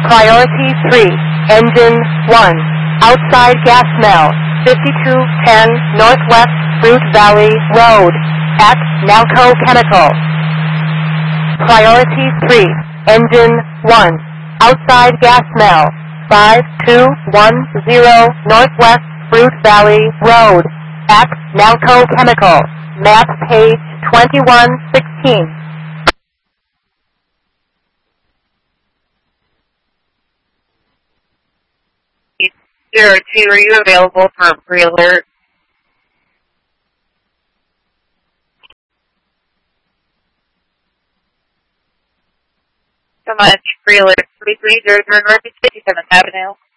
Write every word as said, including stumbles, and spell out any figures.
Priority three, Engine one, outside gas smell, fifty-two ten Northwest Fruit Valley Road, at Nalco Chemical. Priority three, Engine one, outside gas smell, five two one zero Northwest Fruit Valley Road, at Nalco Chemical, map page twenty-one sixteen. Zero two, are you available for a pre-alert? So much. Pre-alert three three zero zero Northeast fifty-seventh Avenue.